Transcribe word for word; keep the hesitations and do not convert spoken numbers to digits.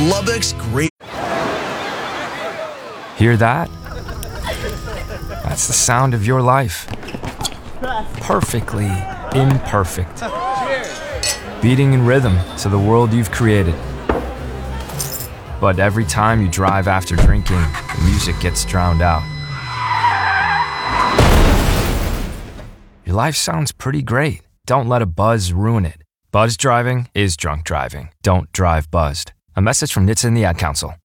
Lubbock's great. Hear that? That's the sound of your life. Perfectly imperfect. Beating in rhythm to the world you've created. But every time you drive after drinking, the music gets drowned out. Your life sounds pretty great. Don't let a buzz ruin it. Buzz driving is drunk driving. Don't drive buzzed. A message from N H T S A and the Ad Council.